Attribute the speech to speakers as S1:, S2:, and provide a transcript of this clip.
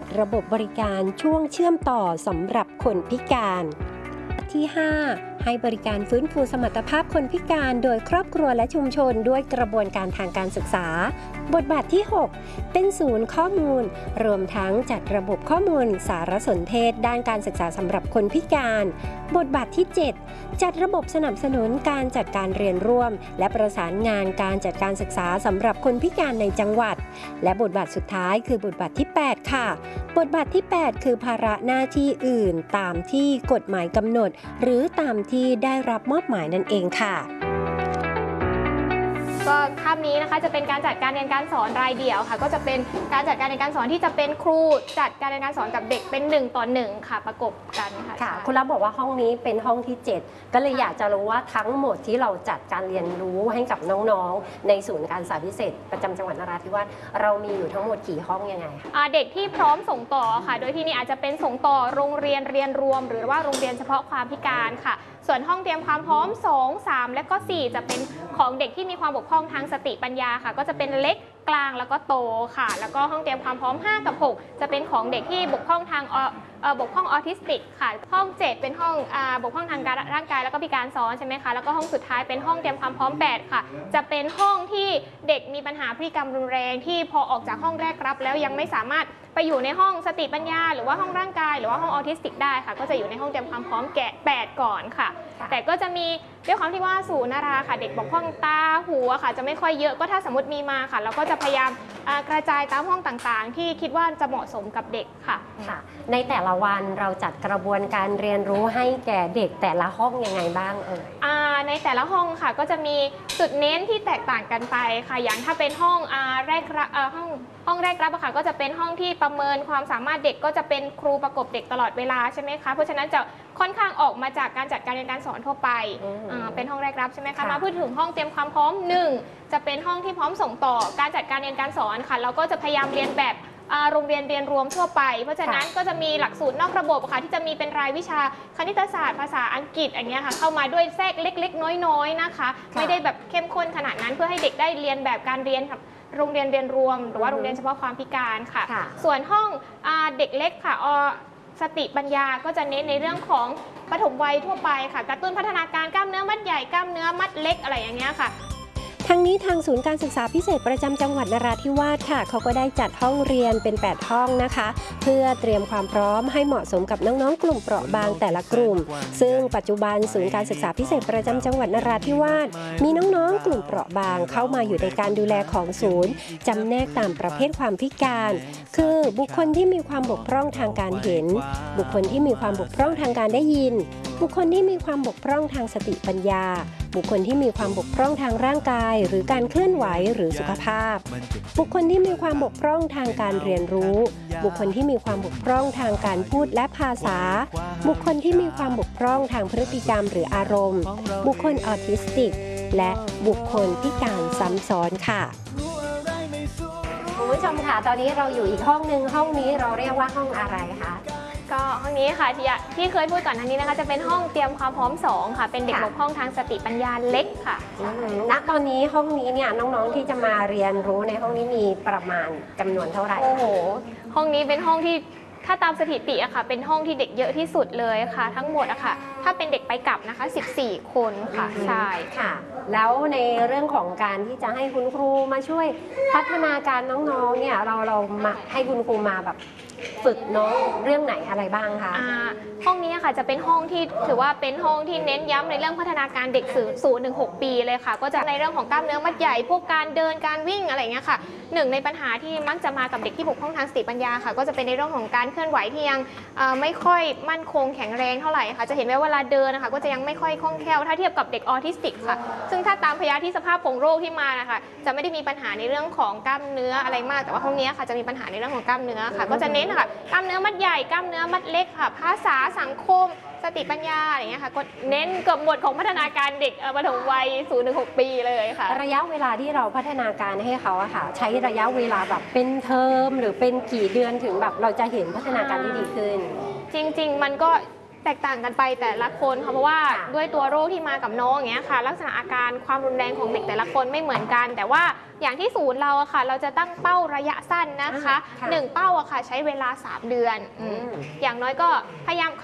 S1: ระบบบริการช่วงเชื่อมต่อสำหรับคนพิการที่ 5 ให้บริการฟื้นฟูสมรรถภาพคนพิการโดยครอบครัวและชุมชนด้วยกระบวนการทางการศึกษาบทบาทที่ 6 เป็นศูนย์ข้อมูลรวมทั้งจัดระบบข้อมูลสารสนเทศด้านการศึกษาสำหรับคนพิการบทบาทที่ 7 จัดระบบสนับสนุนการจัดการเรียนร่วมและประสานงานการจัดการศึกษาสำหรับคนพิการในจังหวัดและบทบาทสุดท้ายคือบทบาทที่ 8 ค่ะบทบาทที่ 8 คือภาระหน้าที่อื่นตามที่กฎหมายกำหนดหรือตามที่ได้รับมอบหมายนั่นเองค่ะ
S2: ก็คาบนี้นะคะจะเป็นการจัดการเรียนการสอนรายเดี่ยวค่ะก็จะเป็นการจัดการเรียนการสอนที่จะเป็นครูจัดการเรียนการสอนกับเด็กเป็น1 ต่อ 1ค่ะประกบกันค่ะ
S1: คุณรับบอกว่าห้องนี้เป็นห้องที่ 7ก็เลยอยากจะรู้ว่าทั้งหมดที่เราจัดการเรียนรู้ให้กับน้องๆในศูนย์การศึกษาพิเศษประจำจังหวัดนราธิวาสเรามีอยู่ทั้งหมดกี่ห้องยังไง
S2: เด็กที่พร้อมส่งต่อค่ะโดยที่นี่อาจจะเป็นส่งต่อโรงเรียนเรียนรวมหรือว่าโรงเรียนเฉพาะความพิการค่ะส่วนห้องเตรียมความพร้อม2 3และก็4จะเป็นของเด็กที่มีความบกพร่องทางสติปัญญาค่ะก็จะเป็นเล็กกลางแล้วก็โตค่ะแล้วก็ห้องเตรียมความพร้อม5 กับ 6จะเป็นของเด็กที่บกพร่องทางบกพร่องออทิสติกค่ะห้อง7เป็นห้องบกพร่องทางร่างกายแล้วก็พิการซ้อนใช่ไหมคะแล้วก็ห้องสุดท้ายเป็นห้องเตรียมความพร้อม8ค่ะจะเป็นห้องที่เด็กมีปัญหาพฤติกรรมรุนแรงที่พอออกจากห้องแรกรับแล้วยังไม่สามารถไปอยู่ในห้องสติปัญญาหรือว่าห้องร่างกายหรือว่าห้องออทิสติกได้ค่ะก็จะอยู่ในห้องเตรียมความพร้อม8ก่อนค่ะแต่ก็จะมีด้วยความที่ว่าศูนย์นาราค่ะเด็กบกพร่องตาหูค่ะจะไม่ค่อยเยอะก็ถ้าสมมติมีมาค่ะเราก็จะพยายามกระจายตามห้องต่างๆที่คิดว่าจะเหมาะสมกับเด็กค่ะ
S1: ในแต่ละวันเราจัดกระบวนการเรียนรู้ให้แก่เด็กแต่ละห้องยังไงบ้าง
S2: ในแต่ละห้องค่ะก็จะมีจุดเน้นที่แตกต่างกันไปค่ะอย่างถ้าเป็นห้องแรกห้องแรกรับค่ะก็จะเป็นห้องที่ประเมินความสามารถเด็กก็จะเป็นครูประกบเด็กตลอดเวลาใช่ไหมคะเพราะฉะนั้นจะค่อนข้างออกมาจากการจัดการเรียนการสอนทั่วไปเป็นห้องแรกรับใช่ไหมคะมาพูดถึงห้องเตรียมความพร้อม1จะเป็นห้องที่พร้อมส่งต่อการจัดการเรียนการสอนค่ะเราก็จะพยายามเรียนแบบโรงเรียนเรียนรวมทั่วไปเพราะฉะนั้นก็จะมีหลักสูตรนอกระบบค่ะที่จะมีเป็นรายวิชาคณิตศาสตร์ภาษาอังกฤษอย่างเงี้ยค่ะเข้ามาด้วยแทรกเล็กๆน้อยๆนะคะไม่ได้แบบเข้มข้นขนาดนั้นเพื่อให้เด็กได้เรียนแบบการเรียนครับโรงเรียนเรียนรวมหรือว่าโรงเรียนเฉพาะความพิการค่ะส่วนห้องเด็กเล็กค่ะสติปัญญาก็จะเน้นในเรื่องของปฐมวัยทั่วไปค่ะกระตุ้นพัฒนาการกล้ามเนื้อมัดใหญ่กล้ามเนื้อมัดเล็กอะไรอย่างเงี้ยค่ะ
S1: ทั้งนี้ทางศูนย์การศึกษาพิเศษประจำจังหวัดนราธิวาสค่ะเขาก็ได้จัดห้องเรียนเป็น8ห้องนะคะเพื่อเตรียมความพร้อมให้เหมาะสมกับน้องๆกลุ่มเปราะบางแต่ละกลุ่มซึ่งปัจจุบันศูนย์การศึกษาพิเศษประจำจังหวัดนราธิวาสมีน้องๆกลุ่มเปราะบางเข้ามาอยู่ในการดูแลของศูนย์จำแนกตามประเภทความพิการคือบุคคลที่มีความบกพร่องทางการเห็นบุคคลที่มีความบกพร่องทางการได้ยินบุคคลที่มีความบกพร่องทางสติปัญญาบุคคลที่มีความบกพร่องทางร่างกายหรือการเคลื่อนไหวหรือสุขภาพบุคคลที่มีความบกพร่องทางการเรียนรู้บุคคลที่มีความบกพร่องทางการพูดและภาษาบุคคลที่มีความบกพร่องทางพฤติกรรมหรืออารมณ์บุคคลออทิสติกและบุคคลพิการซ้ำซ้อนค่ะคุณผู้ชมค่ะตอนนี้เราอยู่อีกห้องนึงห้องนี้เราเรียกว่าห้องอะไรคะ
S2: ก็ห้องนี้ค่ะที่เคยพูดก่อนหน้านี้นะคะจะเป็นห้องเตรียมความพร้อม2ค่ะเป็นเด็กบกพร่องทางสติปัญญาเล็กค่ะ
S1: ณตอนนี้ห้องนี้เนี่ยน้องๆที่จะมาเรียนรู้ในห้องนี้มีประมาณจำนวนเท่าไหร่
S2: โอ้โหห้องนี้เป็นห้องที่ถ้าตามสถิติอะค่ะเป็นห้องที่เด็กเยอะที่สุดเลยค่ะทั้งหมดอะค่ะถ้าเป็นเด็กไปกลับนะคะ14 คนค่ะใช่
S1: ค่ะแล้วในเรื่องของการที่จะให้คุณครูมาช่วยพัฒนาการน้องๆเนี่ยเรามาให้คุณครูมาแบบฝึกน้องเรื่องไหนอะไรบ้างคะ
S2: ห้องนี้ค่ะจะเป็นห้องที่ถือว่าเป็นห้องที่เน้นย้ำในเรื่องพัฒนาการเด็ก0 ถึง 6 ปีเลยค่ะก็จะในเรื่องของกล้ามเนื้อมัดใหญ่พวกการเดินการวิ่งอะไรเงี้ยค่ะหนึ่งในปัญหาที่มักจะมากับเด็กที่บกพร่องทางสติปัญญาค่ะก็จะเป็นในเรื่องของการเคลื่อนไหวที่ยังไม่ค่อยมั่นคงแข็งแรงเท่าไหร่ค่ะจะเห็นว่าเวลาเดินนะคะก็จะยังไม่ค่อยคล่องแคล่วถ้าเทียบกับเด็กออทิสติกค่ะซึ่งถ้าตามพยาธิสภาพของโรคที่มานะคะจะไม่ได้มีปัญหาในเรื่องของกล้ามเนื้ออะไรมากแต่ว่าห้องนี้ค่ะจะมีปัญหาในเรื่องของกล้ามเนื้อค่ะก็จะเน้นค่ะกล้ามเนื้อมัดใหญ่กล้ามเนื้อมัดเล็กค่ะภาษาสังคมสติปัญญาอะไรอย่างเงี้ยค่ะก็เน้นเกือบหมดของพัฒนาการเด็กปฐมวัย0 ถึง 6 ปีเลยค่ะ
S1: ระยะเวลาที่เราพัฒนาการให้เขาอะค่ะใช้ระยะเวลาแบบเป็นเทอมหรือเป็นกี่เดือนถึงแบบเราจะเห็นพัฒนาการที่ดีขึ้น
S2: จริงๆมันก็แตกต่างกันไปแต่ละคนค่ะเพราะว่าด้วยตัวโรคที่มากับน้องอย่างเงี้ยค่ะลักษณะอาการความรุนแรงของเด็กแต่ละคนไม่เหมือนกัน แต่ว่าอย่างที่ศูนย์เราอะค่ะเราจะตั้งเป้าระยะสั้นนะคะ1 เป้าอะค่ะใช้เวลา3 เดือนอย่างน้อยก็พยายาม